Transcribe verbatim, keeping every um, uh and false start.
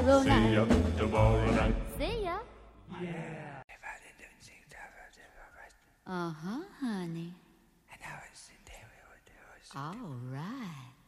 See ya tomorrow night. See ya. Yeah. Uh-huh, honey. And I was in there with All right.